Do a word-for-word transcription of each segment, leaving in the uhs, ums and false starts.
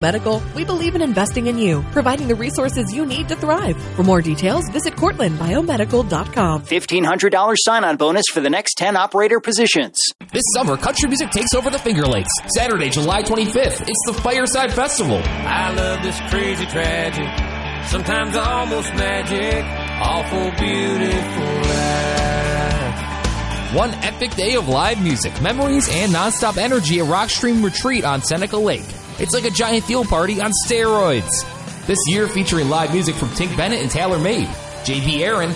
Medical, we believe in investing in you, providing the resources you need to thrive. For more details, visit Cortland Biomedical dot com. fifteen hundred dollars sign-on bonus for the next ten operator positions. This summer, country music takes over the Finger Lakes. Saturday, July twenty-fifth, it's the Fireside Festival. I love this crazy tragic, sometimes almost magic, awful beautiful life. One epic day of live music, memories, and nonstop energy at Rockstream Retreat on Seneca Lake. It's like a giant field party on steroids. This year featuring live music from Tink Bennett and Taylor Made, J B Aaron,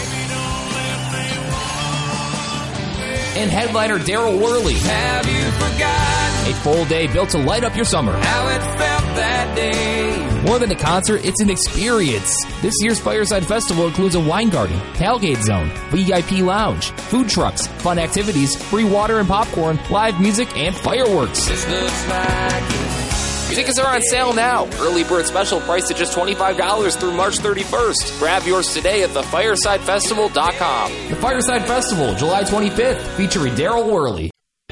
and headliner Daryl Worley. Have you forgotten a full day built to light up your summer? How it felt that day. More than a concert, it's an experience. This year's Fireside Festival includes a wine garden, tailgate zone, V I P lounge, food trucks, fun activities, free water and popcorn, live music, and fireworks. This looks like it. Tickets are on sale now. Early bird special priced at just twenty-five dollars through March thirty-first. Grab yours today at the fireside festival dot com. The Fireside Festival, July twenty-fifth, featuring Daryl Worley.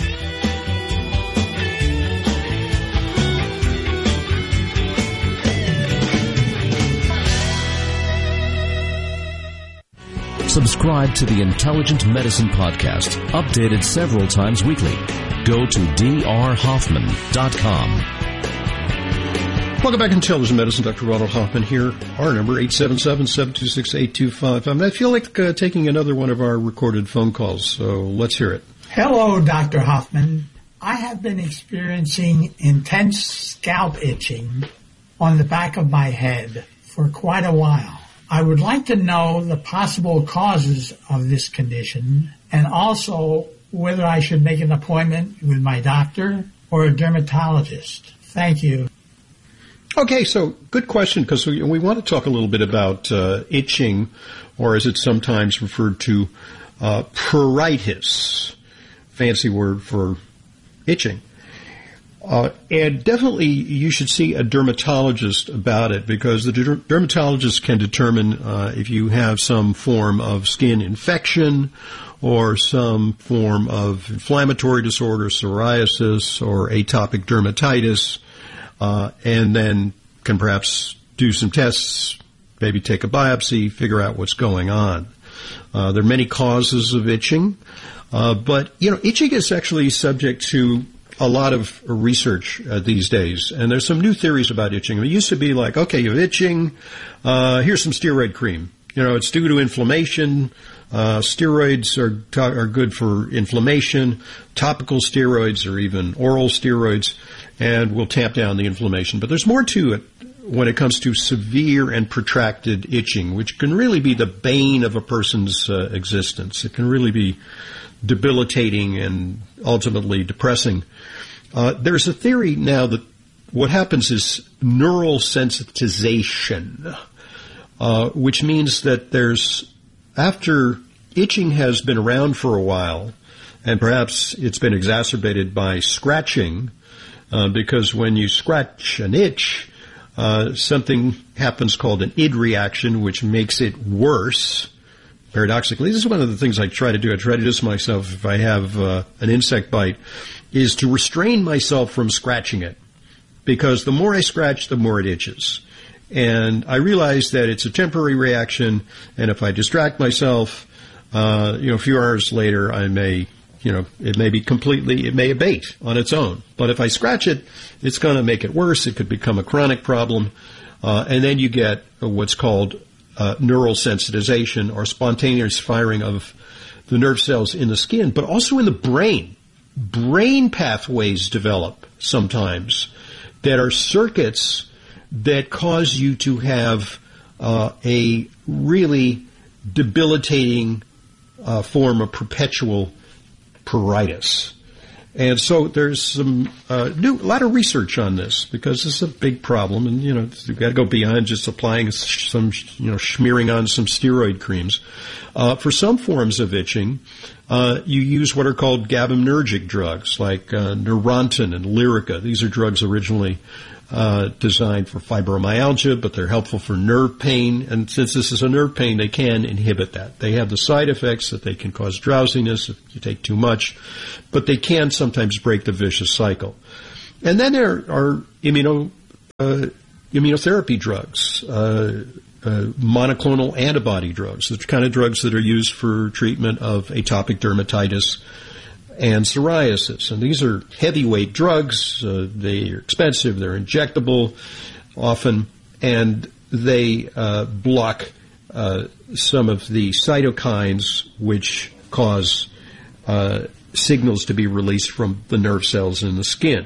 Subscribe to the Intelligent Medicine Podcast, updated several times weekly. Go to d r hoffman dot com. Welcome back to Intelligent Medicine. Doctor Ronald Hoffman here. Our number, eight seven seven, seven two six, eight two five five. I feel like uh, taking another one of our recorded phone calls, so let's hear it. Hello, Doctor Hoffman. I have been experiencing intense scalp itching on the back of my head for quite a while. I would like to know the possible causes of this condition and also whether I should make an appointment with my doctor or a dermatologist. Thank you. Okay, so good question, because we, we want to talk a little bit about uh, itching, or as it's sometimes referred to, uh, pruritus, fancy word for itching. Uh, and definitely you should see a dermatologist about it, because the der- dermatologist can determine uh, if you have some form of skin infection or some form of inflammatory disorder, psoriasis or atopic dermatitis, uh, and then can perhaps do some tests, maybe take a biopsy, figure out what's going on. Uh, there are many causes of itching, uh, but, you know, itching is actually subject to a lot of research uh, these days, and there's some new theories about itching. It used to be like, okay, you're itching, uh, here's some steroid cream. You know, it's due to inflammation. Uh, steroids are to- are good for inflammation. Topical steroids or even oral steroids, and will tamp down the inflammation. But there's more to it when it comes to severe and protracted itching, which can really be the bane of a person's uh, existence. It can really be debilitating and ultimately depressing. Uh, there's a theory now that what happens is neural sensitization, uh, which means that there's, after itching has been around for a while, and perhaps it's been exacerbated by scratching, uh, because when you scratch an itch, uh, something happens called an id reaction, which makes it worse. Paradoxically, this is one of the things I try to do. I try to do myself if I have uh, an insect bite, is to restrain myself from scratching it. Because the more I scratch, the more it itches. And I realize that it's a temporary reaction, and if I distract myself, uh, you know, a few hours later, I may, you know, it may be completely, it may abate on its own. But if I scratch it, it's going to make it worse. It could become a chronic problem. Uh, and then you get what's called Uh, neural sensitization, or spontaneous firing of the nerve cells in the skin, but also in the brain. Brain pathways develop sometimes that are circuits that cause you to have uh, a really debilitating uh, form of perpetual pruritus. And so there's some uh, new, a lot of research on this, because this is a big problem, and you know you've got to go beyond just applying some, you know, smearing on some steroid creams. Uh, for some forms of itching, uh, you use what are called GABAergic drugs, like uh, Neurontin and Lyrica. These are drugs originally uh, designed for fibromyalgia, but they're helpful for nerve pain. And since this is a nerve pain, they can inhibit that. They have the side effects that they can cause drowsiness if you take too much, but they can sometimes break the vicious cycle. And then there are immuno uh, immunotherapy drugs, uh, uh, monoclonal antibody drugs, the kind of drugs that are used for treatment of atopic dermatitis and psoriasis. And these are heavyweight drugs. Uh, they are expensive. They're injectable often, and they uh, block uh, some of the cytokines which cause uh, signals to be released from the nerve cells in the skin.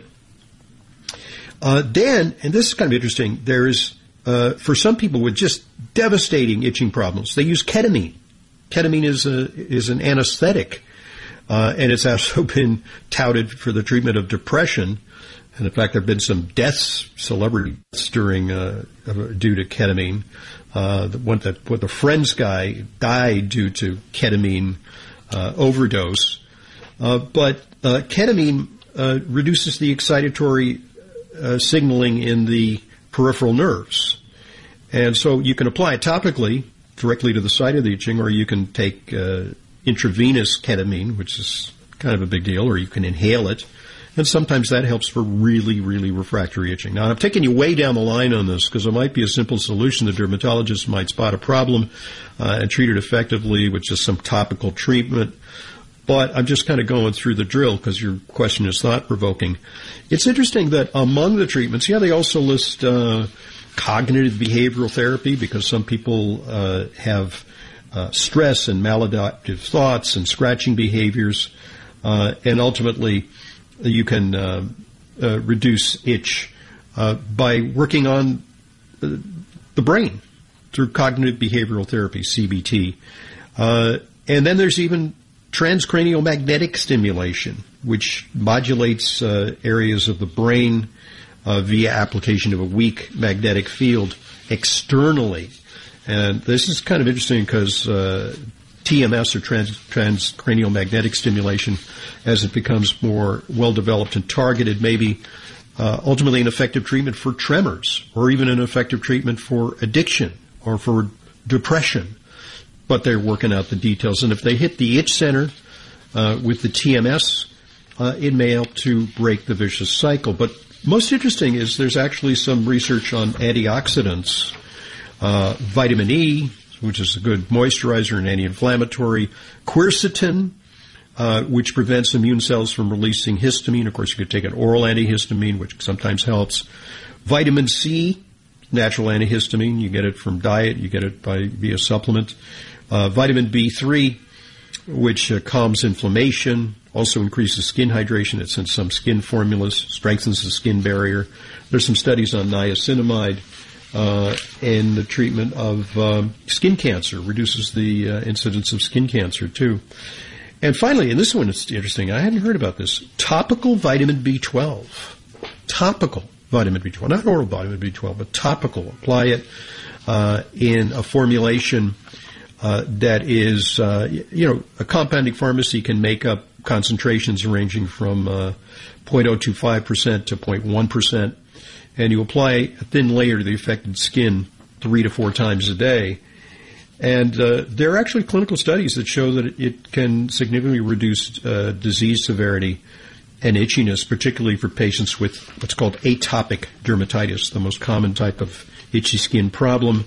Uh, then, and this is kind of interesting, there is, uh, for some people with just devastating itching problems, they use ketamine. Ketamine is a, is an anesthetic, uh, and it's also been touted for the treatment of depression. And in fact, there have been some deaths, celebrity deaths during, uh, due to ketamine. Uh, the one that, what the Friends guy died due to ketamine, uh, overdose. Uh, but, uh, ketamine, uh, reduces the excitatory, uh, signaling in the peripheral nerves. And so you can apply it topically directly to the site of the itching, or you can take, uh, intravenous ketamine, which is kind of a big deal, or you can inhale it. And sometimes that helps for really, really refractory itching. Now, I'm taking you way down the line on this because it might be a simple solution. The dermatologist might spot a problem uh, and treat it effectively with just some topical treatment. But I'm just kind of going through the drill because your question is thought-provoking. It's interesting that among the treatments, yeah, they also list uh, cognitive behavioral therapy because some people uh, have uh, stress and maladaptive thoughts and scratching behaviors, uh, and ultimately you can uh, uh, reduce itch uh, by working on uh, the brain through cognitive behavioral therapy, C B T. Uh, and then there's even transcranial magnetic stimulation, which modulates uh, areas of the brain uh, via application of a weak magnetic field externally. And this is kind of interesting because uh, T M S, or trans, transcranial magnetic stimulation, as it becomes more well-developed and targeted, maybe uh, ultimately an effective treatment for tremors, or even an effective treatment for addiction or for depression. But they're working out the details. And if they hit the itch center uh, with the T M S, uh, it may help to break the vicious cycle. But most interesting is there's actually some research on antioxidants, uh, vitamin E, which is a good moisturizer and anti-inflammatory, quercetin, uh, which prevents immune cells from releasing histamine. Of course, you could take an oral antihistamine, which sometimes helps. Vitamin C, natural antihistamine. You get it from diet. You get it by via supplement. Uh, vitamin B three, which uh, calms inflammation, also increases skin hydration. It's in some skin formulas, strengthens the skin barrier. There's some studies on niacinamide uh, in the treatment of um, skin cancer, reduces the uh, incidence of skin cancer too. And finally, and this one is interesting, I hadn't heard about this, topical vitamin B twelve. Topical vitamin B twelve, not oral vitamin B twelve, but topical. Apply it uh, in a formulation uh, that is, uh, you know, a compounding pharmacy can make up concentrations ranging from uh, zero point zero two five percent to zero point one percent, and you apply a thin layer to the affected skin three to four times a day. And uh, there are actually clinical studies that show that it, it can significantly reduce uh, disease severity and itchiness, particularly for patients with what's called atopic dermatitis, the most common type of itchy skin problem.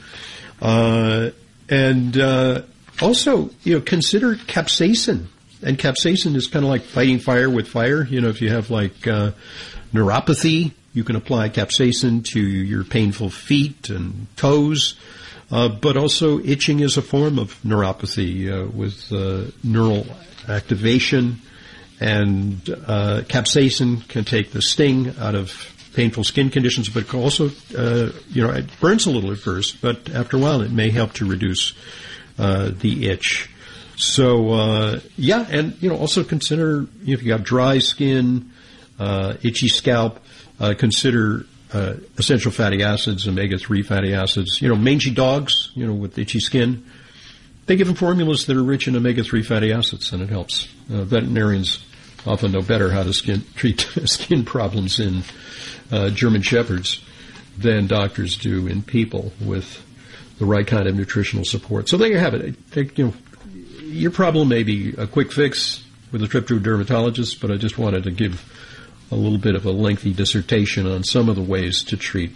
Uh, and uh, also, you know, consider capsaicin. And capsaicin is kind of like fighting fire with fire. You know, if you have like uh, neuropathy, you can apply capsaicin to your painful feet and toes. Uh, but also itching is a form of neuropathy uh, with uh, neural activation. And uh, capsaicin can take the sting out of painful skin conditions, but it can also, uh, you know, it burns a little at first, but after a while it may help to reduce uh, the itch. So, uh, yeah, and, you know, also consider, if you have dry skin, uh, itchy scalp, uh, consider uh, essential fatty acids, omega three fatty acids. You know, mangy dogs, you know, with itchy skin, they give them formulas that are rich in omega three fatty acids, and it helps. Uh, veterinarians often know better how to skin, treat skin problems in uh, German Shepherds than doctors do in people with the right kind of nutritional support. So there you have it. I think, you know, your problem may be a quick fix with a trip to a dermatologist, but I just wanted to give a little bit of a lengthy dissertation on some of the ways to treat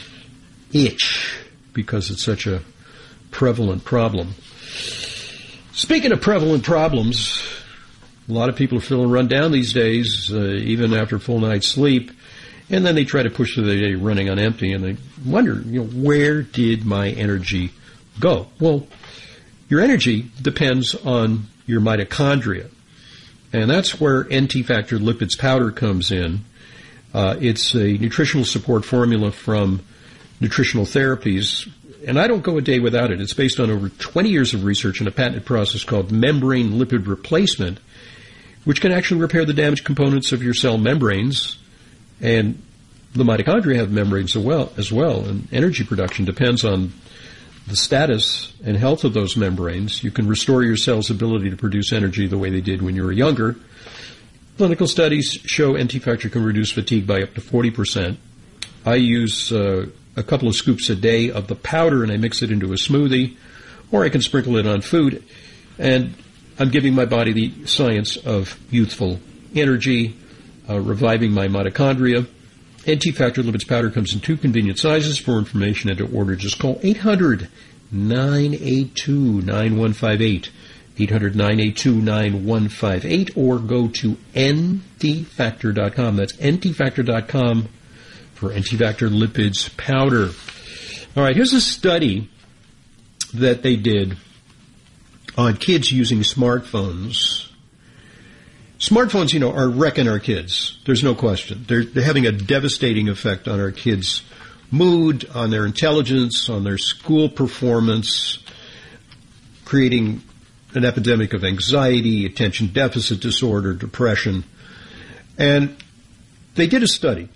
itch, because it's such a prevalent problem. Speaking of prevalent problems, a lot of people are feeling run down these days, uh, even after a full night's sleep, and then they try to push through the day running on empty, and they wonder, you know, where did my energy go? Well, your energy depends on your mitochondria, and that's where N T-Factor Lipids powder comes in. Uh, it's a nutritional support formula from Nutritional Therapies, and I don't go a day without it. It's based on over twenty years of research in a patented process called membrane lipid replacement, which can actually repair the damaged components of your cell membranes. And the mitochondria have membranes as well, as well, and energy production depends on the status and health of those membranes. You can restore your cell's ability to produce energy the way they did when you were younger. Clinical studies show N T-Factor can reduce fatigue by up to forty percent. I use uh, a couple of scoops a day of the powder, and I mix it into a smoothie, or I can sprinkle it on food, and I'm giving my body the science of youthful energy, uh, reviving my mitochondria. N T-Factor Lipids powder comes in two convenient sizes. For information and to order, just call eight hundred, nine eight two, nine one five eight, eight hundred, nine eight two, nine one five eight, or go to N T factor dot com. That's N T factor dot com for N T-Factor Lipids powder. All right, here's a study that they did on kids using smartphones. Smartphones, you know, are wrecking our kids. There's no question. They're, they're having a devastating effect on our kids' mood, on their intelligence, on their school performance, creating an epidemic of anxiety, attention deficit disorder, depression. And they did a study.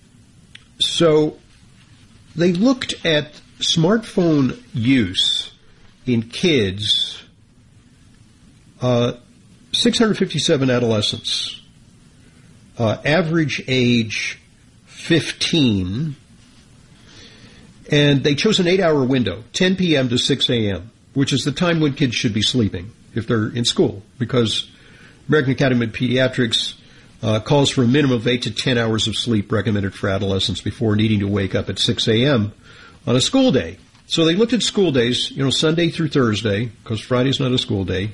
So they looked at smartphone use in kids, uh, six hundred fifty-seven adolescents, uh, average age fifteen, and they chose an eight-hour window, ten p.m. to six a.m., which is the time when kids should be sleeping if they're in school, because American Academy of Pediatrics uh, calls for a minimum of eight to ten hours of sleep recommended for adolescents before needing to wake up at six a.m. on a school day. So they looked at school days, you know, Sunday through Thursday, because Friday's not a school day,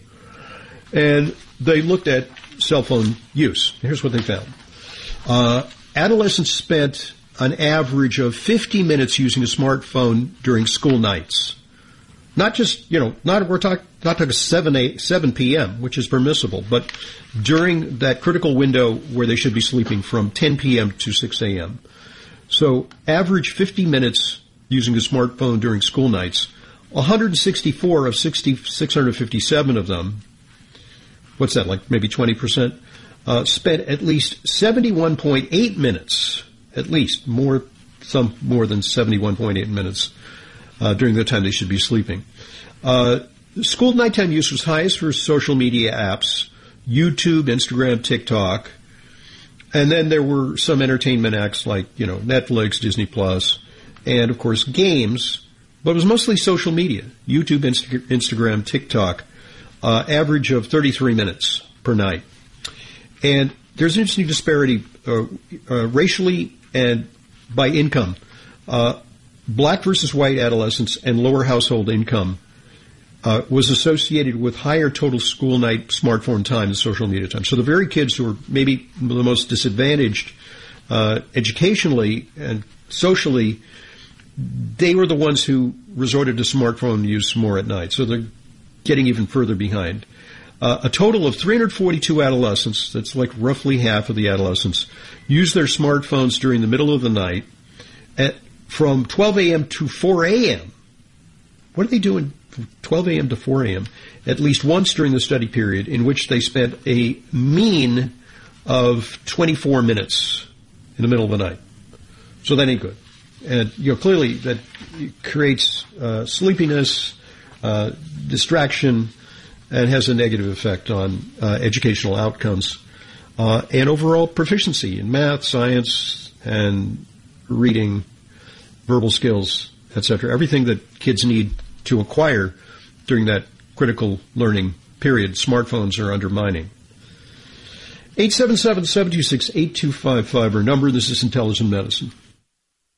and they looked at cell phone use. Here's what they found. Uh, adolescents spent an average of fifty minutes using a smartphone during school nights. Not just, you know, not we're talking not talking seven p.m., which is permissible, but during that critical window where they should be sleeping from ten p.m. to six a.m. So average fifty minutes using a smartphone during school nights. one hundred sixty-four of six thousand six hundred fifty-seven of them, what's that, like maybe twenty percent, uh, spent at least seventy-one point eight minutes, at least, more, some more than seventy-one point eight minutes uh, during the time they should be sleeping. Uh, school nighttime use was highest for social media apps, YouTube, Instagram, TikTok, and then there were some entertainment acts like, you know, Netflix, Disney Plus, and of course games, but it was mostly social media, YouTube, Insta- Instagram, TikTok. Uh, average of thirty-three minutes per night. And there's an interesting disparity uh, uh, racially and by income. Uh, black versus white adolescents and lower household income uh, was associated with higher total school night smartphone time and social media time. So the very kids who are maybe the most disadvantaged uh, educationally and socially, they were the ones who resorted to smartphone use more at night. So they're getting even further behind. Uh, a total of three hundred forty-two adolescents, that's like roughly half of the adolescents, use their smartphones during the middle of the night at, from twelve a.m. to four a.m. What are they doing from twelve a.m. to four a.m.? At least once during the study period, in which they spent a mean of twenty-four minutes in the middle of the night. So that ain't good. And, you know, clearly that creates uh, sleepiness, Uh, distraction, and has a negative effect on uh, educational outcomes uh, and overall proficiency in math, science, and reading, verbal skills, et cetera. Everything that kids need to acquire during that critical learning period, smartphones are undermining. eight seven seven, seven two six, eight two five five, our number. This is Intelligent Medicine.